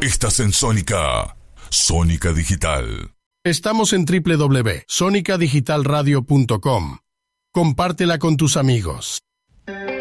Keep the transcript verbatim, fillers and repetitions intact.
Estás en Sónica. Sónica Digital. Estamos en doble u doble u doble u punto sónica digital radio punto com. Compártela con tus amigos.